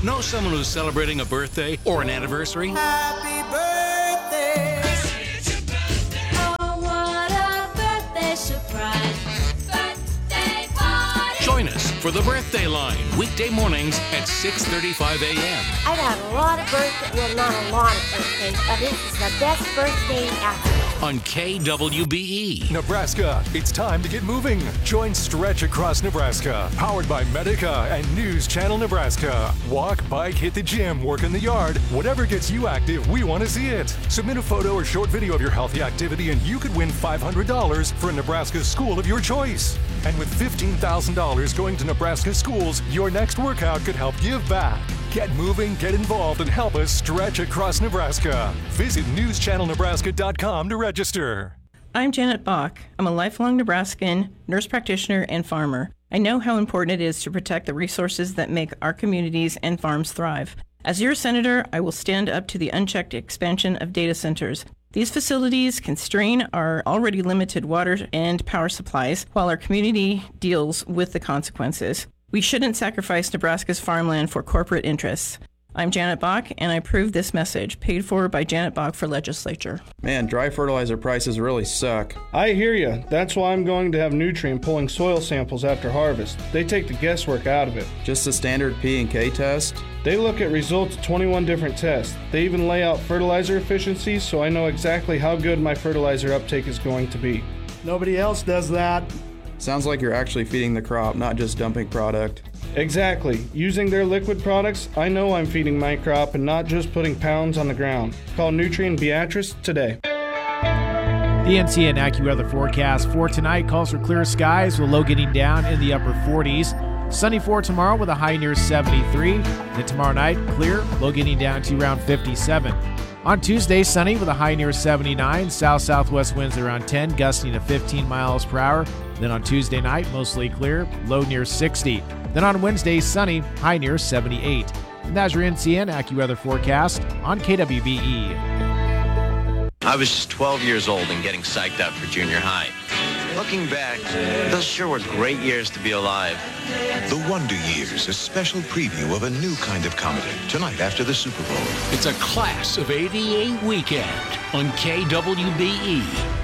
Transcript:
Know someone who's celebrating a birthday or an anniversary? Happy birthday! Oh, what a birthday surprise! Birthday party! Join us for the Birthday Line, weekday mornings at 6:35 a.m. I've had a lot of birthdays, well, not a lot of birthdays, but this is the best birthday ever. On KWBE. Nebraska, it's time to get moving. Join Stretch Across Nebraska, powered by Medica and News Channel Nebraska. Walk, bike, hit the gym, work in the yard. Whatever gets you active, we want to see it. Submit a photo or short video of your healthy activity and you could win $500 for a Nebraska school of your choice. And with $15,000 going to Nebraska schools, your next workout could help give back. Get moving, get involved, and help us stretch across Nebraska. Visit newschannelnebraska.com to register. I'm Janet Bach. I'm a lifelong Nebraskan, nurse practitioner, and farmer. I know how important it is to protect the resources that make our communities and farms thrive. As your senator, I will stand up to the unchecked expansion of data centers. These facilities can strain our already limited water and power supplies while our community deals with the consequences. We shouldn't sacrifice Nebraska's farmland for corporate interests. I'm Janet Bach, and I approve this message, paid for by Janet Bach for legislature. Man, dry fertilizer prices really suck. I hear you. That's why I'm going to have Nutrien pulling soil samples after harvest. They take the guesswork out of it. Just the standard P&K test? They look at results of 21 different tests. They even lay out fertilizer efficiency, so I know exactly how good my fertilizer uptake is going to be. Nobody else does that. Sounds like you're actually feeding the crop, not just dumping product. Exactly. Using their liquid products, I know I'm feeding my crop and not just putting pounds on the ground. Call Nutrien Beatrice today. The NCN AccuWeather forecast for tonight calls for clear skies with low getting down in the upper 40s. Sunny for tomorrow with a high near 73. Then tomorrow night, clear, low getting down to around 57. On Tuesday, sunny with a high near 79. South-southwest winds around 10, gusting to 15 miles per hour. Then on Tuesday night, mostly clear, low near 60. Then on Wednesday, sunny, high near 78. And that's your NCN AccuWeather forecast on KWBE. I was just 12 years old and getting psyched up for junior high. Looking back, those sure were great years to be alive. The Wonder Years, a special preview of a new kind of comedy, tonight after the Super Bowl. It's a Class of '88 weekend on KWBE.